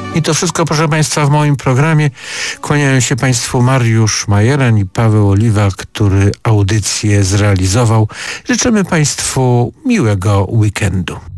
I to wszystko, proszę Państwa, w moim programie. Kłaniają się Państwu Mariusz Majeren i Paweł Oliwa, który audycję zrealizował. Życzymy Państwu miłego weekendu.